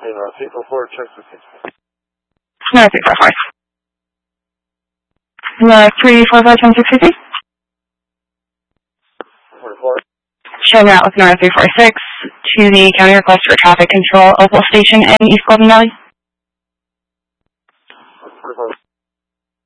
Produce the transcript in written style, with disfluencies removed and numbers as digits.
804, check the 6. No, 345. No, 345, 650. 44. Showing out with North 346 to the county request for traffic control Opal Station in East Golden Valley. 44.